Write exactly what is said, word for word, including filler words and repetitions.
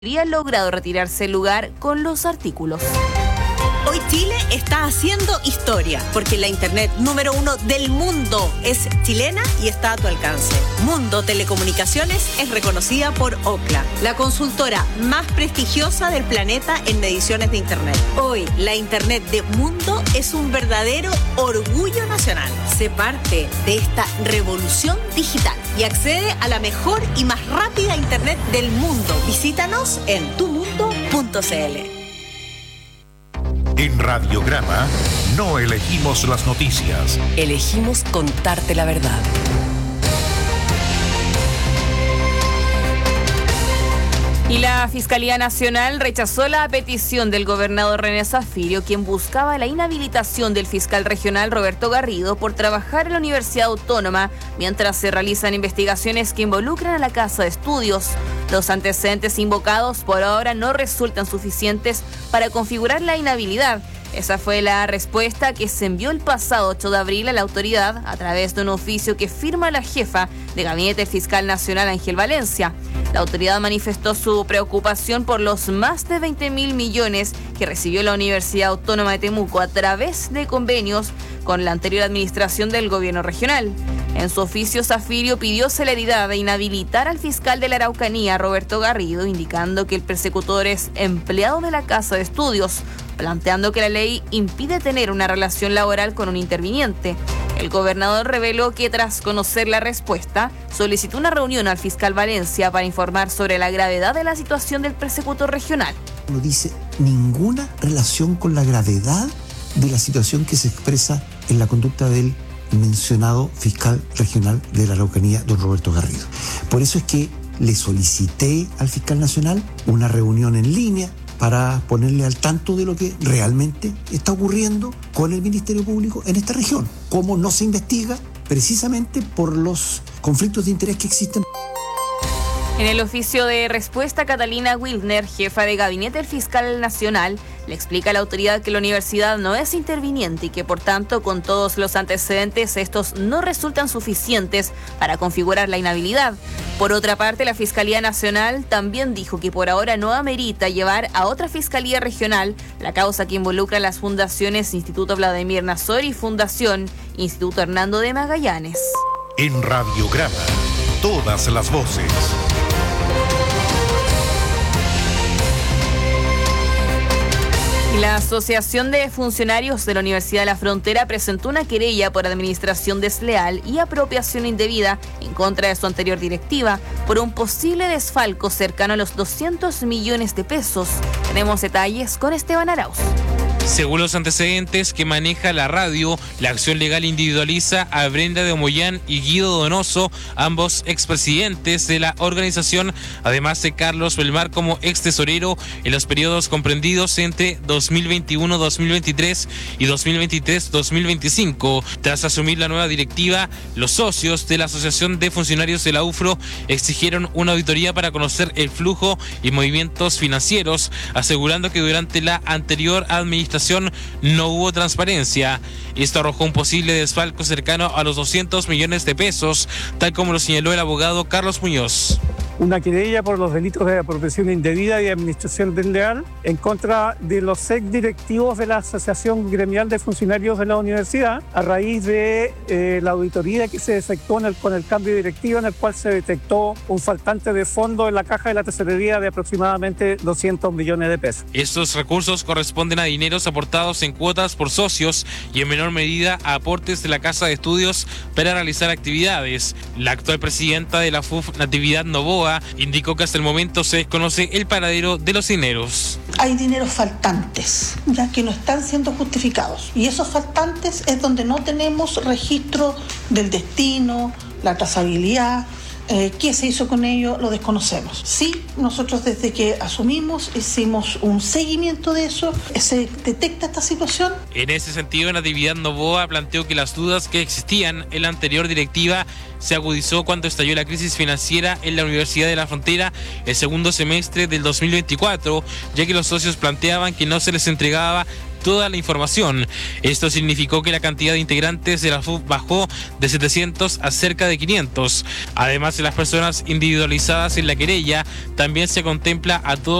habría logrado retirarse el lugar con los artículos. Hoy Chile está haciendo historia, porque la internet número uno del mundo es chilena y está a tu alcance. Mundo Telecomunicaciones es reconocida por Ookla, la consultora más prestigiosa del planeta en mediciones de internet. Hoy, la internet de Mundo es un verdadero orgullo nacional. Sé parte de esta revolución digital y accede a la mejor y más rápida internet del mundo. Visítanos en tu mundo punto c l. En Radiograma no elegimos las noticias. Elegimos contarte la verdad. Y la Fiscalía Nacional rechazó la petición del gobernador René Zafirio, quien buscaba la inhabilitación del fiscal regional Roberto Garrido por trabajar en la Universidad Autónoma mientras se realizan investigaciones que involucran a la Casa de Estudios. Los antecedentes invocados por ahora no resultan suficientes para configurar la inhabilidad. Esa fue la respuesta que se envió el pasado ocho de abril a la autoridad a través de un oficio que firma la jefa de gabinete fiscal nacional, Ángel Valencia. La autoridad manifestó su preocupación por los más de veinte mil millones que recibió la Universidad Autónoma de Temuco a través de convenios con la anterior administración del gobierno regional. En su oficio, Zafirio pidió celeridad de inhabilitar al fiscal de la Araucanía, Roberto Garrido, indicando que el persecutor es empleado de la Casa de Estudios, planteando que la ley impide tener una relación laboral con un interviniente. El gobernador reveló que tras conocer la respuesta, solicitó una reunión al fiscal Valencia para informar sobre la gravedad de la situación del persecutor regional. No dice ninguna relación con la gravedad de la situación que se expresa en la conducta del mencionado fiscal regional de la Araucanía, don Roberto Garrido. Por eso es que le solicité al fiscal nacional una reunión en línea para ponerle al tanto de lo que realmente está ocurriendo con el Ministerio Público en esta región. Cómo no se investiga precisamente por los conflictos de interés que existen. En el oficio de respuesta, Catalina Wildner, jefa de gabinete del fiscal nacional, le explica a la autoridad que la universidad no es interviniente y que, por tanto, con todos los antecedentes, estos no resultan suficientes para configurar la inhabilidad. Por otra parte, la Fiscalía Nacional también dijo que por ahora no amerita llevar a otra Fiscalía Regional la causa que involucra a las fundaciones Instituto Vladimir Nazor y Fundación Instituto Hernando de Magallanes. En Radiograma, todas las voces. La Asociación de Funcionarios de la Universidad de la Frontera presentó una querella por administración desleal y apropiación indebida en contra de su anterior directiva por un posible desfalco cercano a los doscientos millones de pesos. Tenemos detalles con Esteban Arauz. Según los antecedentes que maneja la radio, la acción legal individualiza a Brenda de Omoyán y Guido Donoso, ambos expresidentes de la organización, además de Carlos Belmar como ex tesorero en los periodos comprendidos entre dos mil veintiuno dos mil veintitrés y dos mil veintitrés dos mil veinticinco. Tras asumir la nueva directiva, los socios de la Asociación de Funcionarios de la U F R O exigieron una auditoría para conocer el flujo y movimientos financieros, asegurando que durante la anterior administración no hubo transparencia. Esto arrojó un posible desfalco cercano a los doscientos millones de pesos, tal como lo señaló el abogado Carlos Muñoz. Una querella por los delitos de apropiación indebida y administración desleal en contra de los ex directivos de la Asociación Gremial de Funcionarios de la Universidad a raíz de eh, la auditoría que se efectuó en el, con el cambio de directiva, en el cual se detectó un faltante de fondo en la caja de la tesorería de aproximadamente doscientos millones de pesos. Estos recursos corresponden a dineros aportados en cuotas por socios y en menor medida a aportes de la Casa de Estudios para realizar actividades. La actual presidenta de la F U F, Natividad Novoa, indicó que hasta el momento se desconoce el paradero de los dineros. Hay dineros faltantes, ya que no están siendo justificados. Y esos faltantes es donde no tenemos registro del destino, la trazabilidad. Eh, ¿Qué se hizo con ello? Lo desconocemos. Sí, nosotros desde que asumimos hicimos un seguimiento de eso. ¿Se detecta esta situación? En ese sentido, Natividad Novoa planteó que las dudas que existían en la anterior directiva se agudizó cuando estalló la crisis financiera en la Universidad de la Frontera el segundo semestre del dos mil veinticuatro, ya que los socios planteaban que no se les entregaba toda la información. Esto significó que la cantidad de integrantes de la F U B bajó de setecientos a cerca de quinientos. Además de las personas individualizadas en la querella, también se contempla a todos